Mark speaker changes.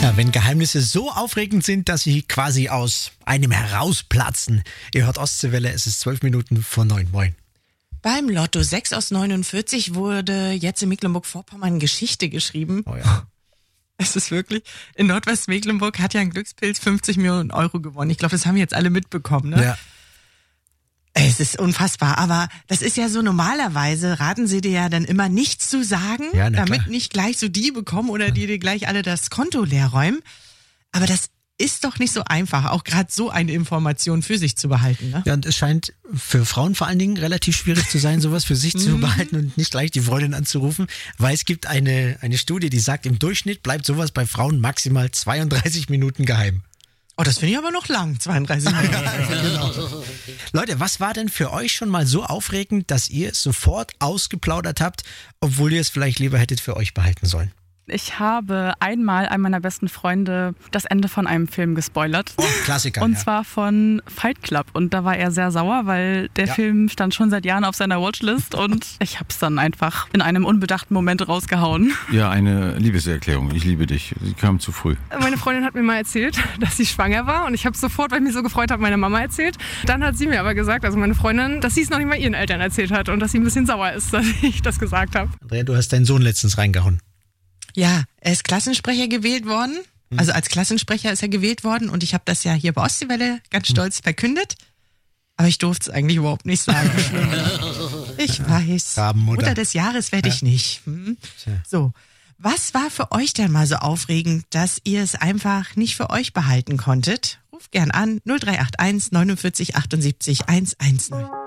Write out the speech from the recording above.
Speaker 1: Ja, wenn Geheimnisse so aufregend sind, dass sie quasi aus einem herausplatzen. Ihr hört Ostseewelle, es ist 12 Minuten vor 9. Moin.
Speaker 2: Beim Lotto 6 aus 49 wurde jetzt in Mecklenburg-Vorpommern Geschichte geschrieben.
Speaker 1: Oh ja.
Speaker 2: Es ist wirklich, in Nordwestmecklenburg hat ja ein Glückspilz 50 Millionen Euro gewonnen. Ich glaube, das haben jetzt alle mitbekommen, ne?
Speaker 1: Ja.
Speaker 2: Es ist unfassbar, aber das ist ja so, normalerweise raten sie dir ja dann immer nichts zu sagen,
Speaker 1: Ja,
Speaker 2: damit
Speaker 1: klar.
Speaker 2: nicht gleich so die bekommen oder die dir gleich alle das Konto leer räumen. Aber das ist doch nicht so einfach, auch gerade so eine Information für sich zu behalten, ne?
Speaker 1: Ja, und es scheint für Frauen vor allen Dingen relativ schwierig zu sein, sowas für sich zu behalten und nicht gleich die Freundin anzurufen, weil es gibt eine Studie, die sagt, im Durchschnitt bleibt sowas bei Frauen maximal 32 Minuten geheim.
Speaker 2: Oh, das finde ich aber noch lang, 32 Minuten.
Speaker 1: Genau. Leute, was war denn für euch schon mal so aufregend, dass ihr es sofort ausgeplaudert habt, obwohl ihr es vielleicht lieber hättet für euch behalten sollen?
Speaker 3: Ich habe einmal einem meiner besten Freunde das Ende von einem Film gespoilert.
Speaker 1: Oh, Klassiker.
Speaker 3: Und
Speaker 1: ja.
Speaker 3: zwar von Fight Club. Und da war er sehr sauer, weil der Film stand schon seit Jahren auf seiner Watchlist und ich habe es dann einfach in einem unbedachten Moment rausgehauen.
Speaker 4: Ja, eine Liebeserklärung. Ich liebe dich. Sie kam zu früh.
Speaker 5: Meine Freundin hat mir mal erzählt, dass sie schwanger war und ich habe sofort, weil ich mich so gefreut habe, meiner Mama erzählt. Dann hat sie mir aber gesagt, also meine Freundin, dass sie es noch nicht mal ihren Eltern erzählt hat und dass sie ein bisschen sauer ist, dass ich das gesagt habe.
Speaker 1: Andrea, du hast deinen Sohn letztens reingehauen.
Speaker 2: Ja, er ist Klassensprecher gewählt worden. Also als Klassensprecher ist er gewählt worden und ich habe das ja hier bei Ostseewelle ganz stolz verkündet. Aber ich durfte es eigentlich überhaupt nicht sagen. Ich weiß.
Speaker 1: Rabenmutter.
Speaker 2: Mutter des Jahres werde ich nicht. So, was war für euch denn mal so aufregend, dass ihr es einfach nicht für euch behalten konntet? Ruft gern an 0381 49 78 110.